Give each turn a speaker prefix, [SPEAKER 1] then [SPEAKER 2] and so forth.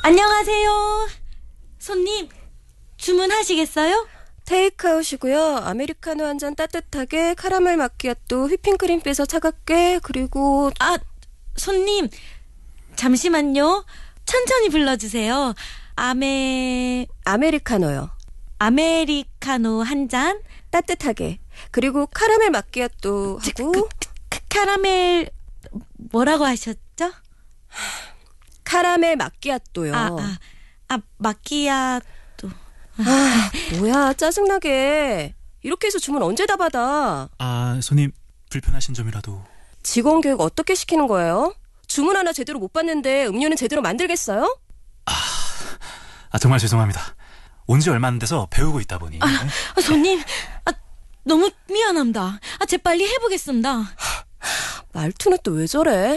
[SPEAKER 1] 안녕하세요. 손님, 주문하시겠어요?
[SPEAKER 2] 테이크아웃이고요. 아메리카노 한 잔 따뜻하게, 카라멜 마키아또, 휘핑크림 빼서 차갑게, 그리고
[SPEAKER 1] 손님, 잠시만요. 천천히 불러주세요.
[SPEAKER 2] 아메리카노요.
[SPEAKER 1] 아메리카노 한 잔.
[SPEAKER 2] 따뜻하게. 그리고 카라멜 마키아또 하고.
[SPEAKER 1] 카라멜 뭐라고 하셨죠?
[SPEAKER 2] 카라멜 마키아또요.
[SPEAKER 1] 마키아또.
[SPEAKER 2] 뭐야, 짜증나게. 이렇게 해서 주문 언제 다 받아?
[SPEAKER 3] 손님, 불편하신 점이라도.
[SPEAKER 2] 직원 교육 어떻게 시키는 거예요? 주문 하나 제대로 못 받는데 음료는 제대로 만들겠어요?
[SPEAKER 3] 정말 죄송합니다. 온 지 얼마 안 돼서 배우고 있다 보니.
[SPEAKER 1] 손님, 너무 미안합니다. 재빨리 해보겠습니다.
[SPEAKER 2] 말투는 또 왜 저래?